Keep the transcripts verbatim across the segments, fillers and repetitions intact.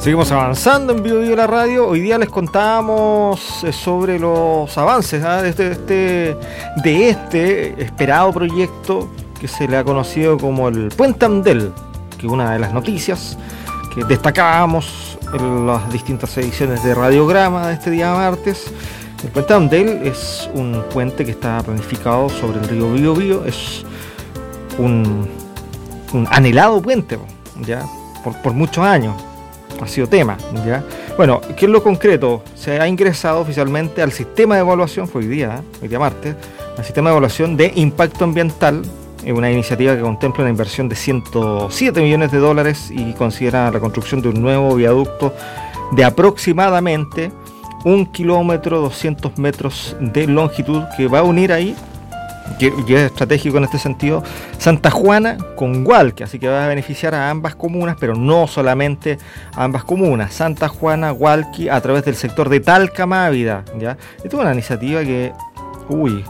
Seguimos avanzando en Bio Bio la radio. Hoy día les contábamos sobre los avances ¿eh? de, este, este, de este esperado proyecto que se le ha conocido como el Puente Amdel, que es una de las noticias que destacábamos en las distintas ediciones de Radiograma de este día martes. El Puente Amdel es un puente que está planificado sobre el río Bio Bio. Es un, un anhelado puente ya por, por muchos años. Ha sido tema, ¿ya? Bueno, ¿qué es lo concreto? Se ha ingresado oficialmente al sistema de evaluación, fue hoy día, ¿eh? hoy día martes, al sistema de evaluación de impacto ambiental, una iniciativa que contempla una inversión de ciento siete millones de dólares y considera la construcción de un nuevo viaducto de aproximadamente un kilómetro, doscientos metros de longitud, que va a unir ahí, que, que es estratégico en este sentido, Santa Juana con Hualqui, así que va a beneficiar a ambas comunas, pero no solamente a ambas comunas, Santa Juana, Hualqui, a través del sector de Talca-Mávida, ¿ya? Esto es una iniciativa que, uy,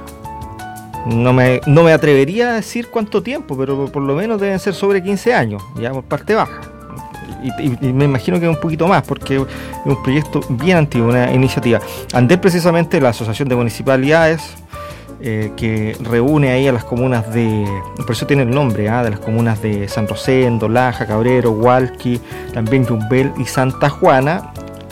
no me, no me atrevería a decir cuánto tiempo, pero por lo menos deben ser sobre quince años, ya por parte baja. Y, y, y me imagino que un poquito más, porque es un proyecto bien antiguo, una iniciativa. Andel, precisamente, la Asociación de Municipalidades, Eh, que reúne ahí a las comunas de, por eso tiene el nombre, ¿eh? de las comunas de San Rosendo, Laja, Cabrero, Hualqui, también Yumbel y Santa Juana,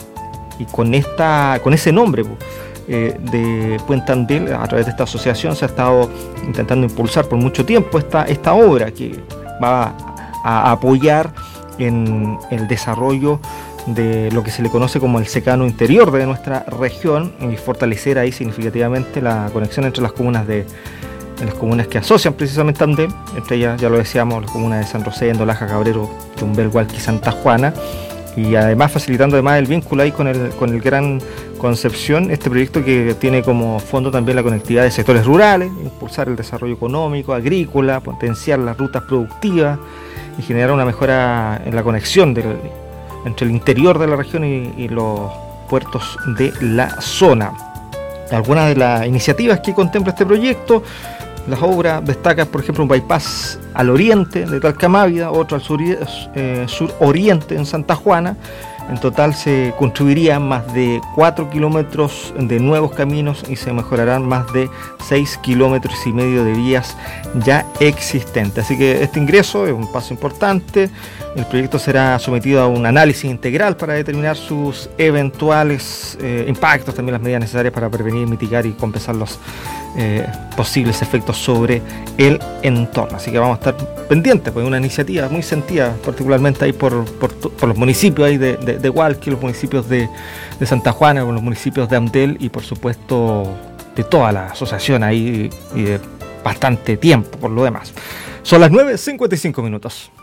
y con esta, con ese nombre eh, de Puente Amdel, a través de esta asociación se ha estado intentando impulsar por mucho tiempo esta, esta obra que va a apoyar en el desarrollo de lo que se le conoce como el secano interior de nuestra región y fortalecer ahí significativamente la conexión entre las comunas de, de las comunas que asocian precisamente a Amdel, entre ellas, ya lo decíamos, las comunas de San Rosendo, Laja, Cabrero, Yumbel, Hualqui, Santa Juana, y además facilitando además el vínculo ahí con el, con el Gran Concepción, este proyecto que tiene como fondo también la conectividad de sectores rurales, impulsar el desarrollo económico, agrícola, potenciar las rutas productivas y generar una mejora en la conexión del entre el interior de la región y, y los puertos de la zona. Algunas de las iniciativas que contempla este proyecto, las obras destacan, por ejemplo, un bypass al oriente de Talca-Mávida, otro al sur, eh, suroriente en Santa Juana. En total se construirían más de cuatro kilómetros de nuevos caminos y se mejorarán más de seis kilómetros y medio de vías ya existentes. Así que este ingreso es un paso importante. El proyecto será sometido a un análisis integral para determinar sus eventuales eh, impactos, también las medidas necesarias para prevenir, mitigar y compensar los eh, posibles efectos sobre el entorno. Así que vamos a estar pendientes, pues una iniciativa muy sentida, particularmente ahí por, por, por los municipios ahí de, de, de Hualqui, los municipios de, de Santa Juana, con los municipios de Amdel y por supuesto de toda la asociación ahí y de bastante tiempo por lo demás. Son las nueve cincuenta y cinco minutos.